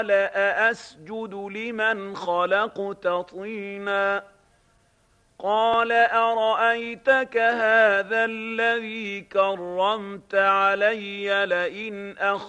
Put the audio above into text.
أأسجد لمن خلقت طينا قال أرأيتك هذا الذي كرمت علي لئن